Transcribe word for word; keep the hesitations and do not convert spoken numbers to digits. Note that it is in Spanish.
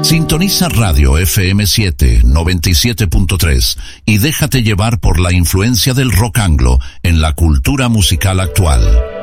Sintoniza Radio F M siete noventa y siete punto tres y déjate llevar por la influencia del rock anglo en la cultura musical actual.